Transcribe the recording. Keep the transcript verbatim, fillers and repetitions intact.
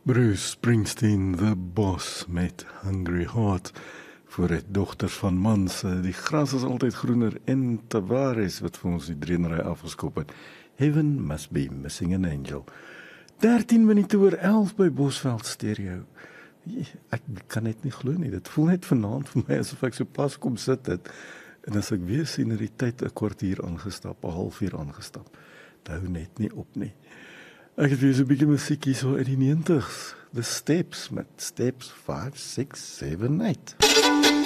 Bruce Springsteen, The Boss met Hungry Heart, voor het Dogters van Manse. Die gras is altyd groener en Tavares wat vir ons die dreenery afgeskop het. Heaven must be missing an angel. dertien minute oor elf by Bosveld Stereo. Ek kan net nie glo nie, dit voel net vanaand vir my asof ek so pas kom sit het. En as ek weer sien in die tyd 'n kwartier aangestap, 'n halfuur aangestap. Dit hou net nie op nie. Ek het weer so 'n bietjie musiekie so uit die negentigs. The Steps met Steps five, six, seven, eight.